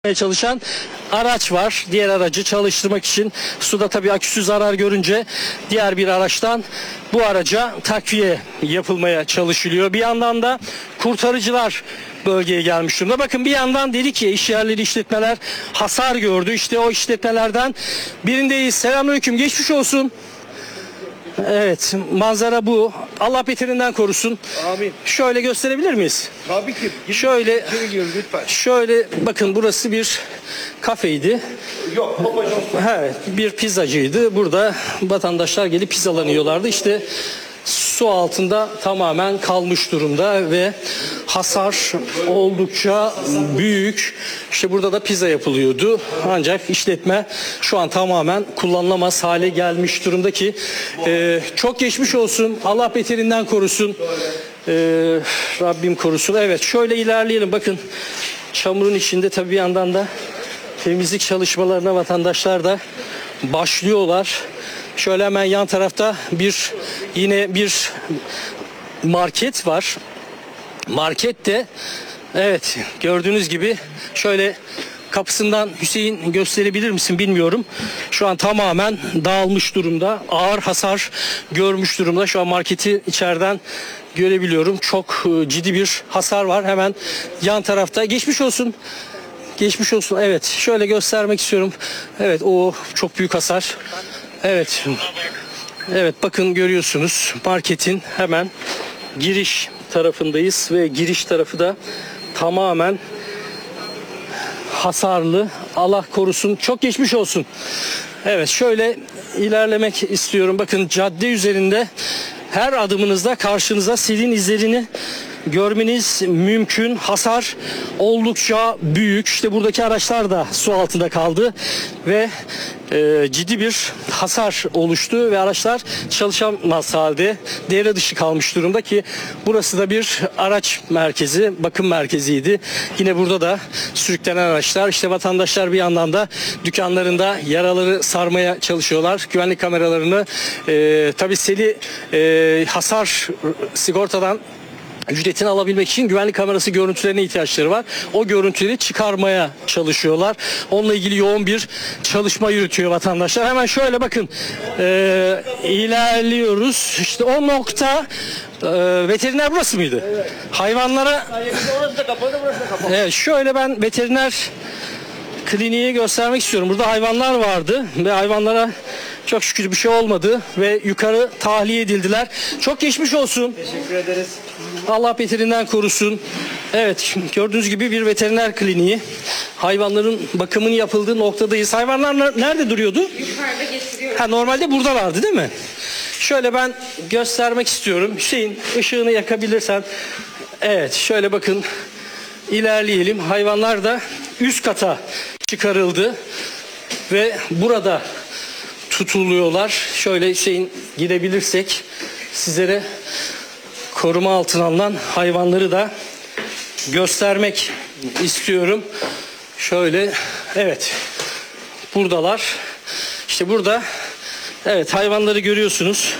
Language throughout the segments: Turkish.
çalışan araç var. Diğer aracı çalıştırmak için suda tabii aküsü zarar görünce diğer bir araçtan bu araca takviye yapılmaya çalışılıyor. Bir yandan da kurtarıcılar bölgeye gelmiş durumda. Bakın bir yandan dedi ki iş yerleri, işletmeler hasar gördü. İşte o işletmelerden birindeyiz. Selamünaleyküm. Geçmiş olsun. Evet, manzara bu. Allah beterinden korusun. Amin. Şöyle gösterebilir miyiz? Tabii ki. Şöyle, Lütfen. şöyle bakın, burası bir kafeydi. Yok, babacığım. Evet, bir pizzacıydı. Burada vatandaşlar gelip pizzalarını yiyorlardı. İşte su altında tamamen kalmış durumda ve hasar oldukça büyük. İşte burada da pizza yapılıyordu. Ancak işletme şu an tamamen kullanılamaz hale gelmiş durumda ki çok geçmiş olsun. Allah beterinden korusun. Rabbim korusun. Evet, şöyle ilerleyelim. Bakın çamurun içinde tabii bir yandan da temizlik çalışmalarına vatandaşlar da başlıyorlar. Şöyle hemen yan tarafta yine bir market var. Markette evet, gördüğünüz gibi şöyle kapısından Hüseyin gösterebilir misin bilmiyorum. Şu an tamamen dağılmış durumda. Ağır hasar görmüş durumda. Şu an marketi içeriden görebiliyorum. Çok ciddi bir hasar var. Hemen yan tarafta. Geçmiş olsun. Geçmiş olsun. Evet, şöyle göstermek istiyorum. Evet, o çok büyük hasar. Evet. Evet, bakın görüyorsunuz. Marketin hemen giriş tarafındayız ve giriş tarafı da tamamen hasarlı. Allah korusun. Çok geçmiş olsun. Evet, şöyle ilerlemek istiyorum. Bakın cadde üzerinde her adımınızda karşınıza selin izlerini görmeniz mümkün. Hasar oldukça büyük. İşte buradaki araçlar da su altında kaldı ve ciddi bir hasar oluştu ve araçlar çalışamaz halde, devre dışı kalmış durumda ki burası da bir araç merkezi, bakım merkeziydi. Yine burada da sürüklenen araçlar. İşte vatandaşlar bir yandan da dükkanlarında yaraları sarmaya çalışıyorlar. Güvenlik kameralarını tabii hasar sigortadan ücretini alabilmek için güvenlik kamerası görüntülerine ihtiyaçları var. O görüntüleri çıkarmaya çalışıyorlar. Onunla ilgili yoğun bir çalışma yürütüyor vatandaşlar. Hemen şöyle bakın, ilerliyoruz. İşte o nokta veteriner burası mıydı? Evet. Hayvanlara... Orası da kapalı, burası da kapalı. Evet, şöyle ben veteriner kliniği göstermek istiyorum. Burada hayvanlar vardı ve hayvanlara çok şükür bir şey olmadı ve yukarı tahliye edildiler. Çok geçmiş olsun. Teşekkür ederiz. Allah beterinden korusun. Evet, gördüğünüz gibi bir veteriner kliniği. Hayvanların bakımının yapıldığı noktadayız. Hayvanlar nerede duruyordu? Yukarıda getiriyor. Ha, normalde buradalardı değil mi? Şöyle ben göstermek istiyorum. Hüseyin, ışığını yakabilirsen. Evet, şöyle bakın, ilerleyelim. Hayvanlar da üst kata çıkarıldı ve burada tutuluyorlar. Şöyle Hüseyin, gidebilirsek sizlere koruma altına alınan hayvanları da göstermek istiyorum. Şöyle, evet, buradalar. İşte burada, evet, hayvanları görüyorsunuz.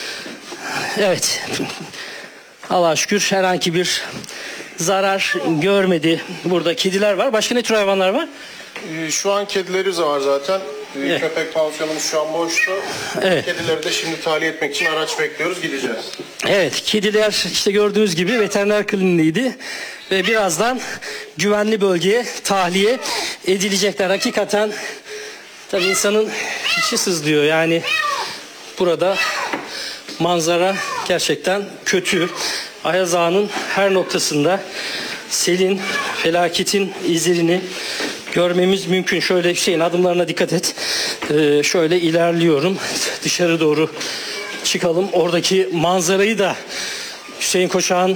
Evet, Allah'a şükür herhangi bir zarar görmedi. Burada kediler var. Başka ne tür hayvanlar var? Şu an kedilerimiz var zaten. Evet. Köpek pansiyonumuz şu an boştu. Evet. Kedileri de şimdi tahliye etmek için araç bekliyoruz, gideceğiz. Evet, kediler işte gördüğünüz gibi veteriner kliniğiydi ve birazdan güvenli bölgeye tahliye edilecekler. Hakikaten tabii insanın içi sızlıyor. Yani burada manzara gerçekten kötü. Ayaz Ağa'nın her noktasında selin, felaketin izlerini görmemiz mümkün. Şöyle Hüseyin, adımlarına dikkat et. Şöyle ilerliyorum. Dışarı doğru çıkalım. Oradaki manzarayı da Hüseyin Koçak'ın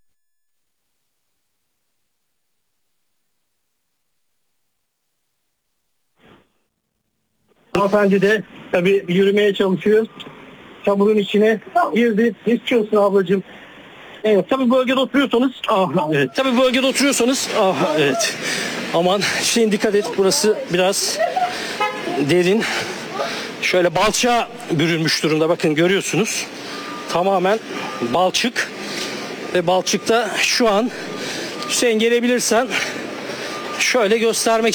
Hanımefendi de tabii yürümeye çalışıyor. Çamurun içine girdi. Geçmiş olsun ablacığım. Evet, tabii bölgede oturuyorsanız, evet. Tabii bölgede oturuyorsanız, evet. Aman Hüseyin, dikkat et. Burası biraz derin. Şöyle balçağa bürünmüş durumda. Bakın görüyorsunuz. Tamamen balçık ve balçıkta şu an Hüseyin, gelebilirsen Şöyle göstermek